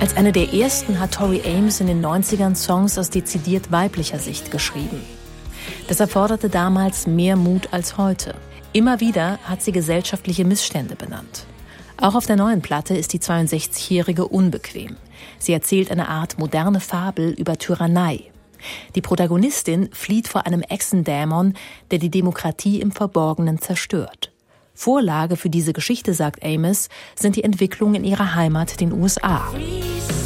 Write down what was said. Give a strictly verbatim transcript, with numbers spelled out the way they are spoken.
Als eine der ersten hat Tori Amos in den neunzigern Songs aus dezidiert weiblicher Sicht geschrieben. Das erforderte damals mehr Mut als heute. Immer wieder hat sie gesellschaftliche Missstände benannt. Auch auf der neuen Platte ist die zweiundsechzigjährige unbequem. Sie erzählt eine Art moderne Fabel über Tyrannei. Die Protagonistin flieht vor einem Echsendämon, der die Demokratie im Verborgenen zerstört. Vorlage für diese Geschichte, sagt Amos, sind die Entwicklungen in ihrer Heimat, den U S A.